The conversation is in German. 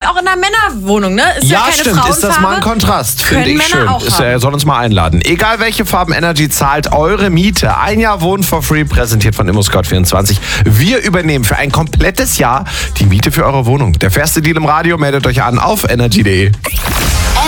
auch in einer Männerwohnung, ne? Ist ja keine stimmt. Frauenfarbe. Ist das mal ein Kontrast, finde ich Männer schön. auch haben. Er soll uns mal einladen. Egal welche Farben Energy zahlt eure Miete. Ein Jahr Wohnen for free, präsentiert von ImmoScout24. Wir übernehmen für ein komplettes Jahr die Miete für eure Wohnung. Der fairste Deal im Radio, meldet euch an auf energy.de.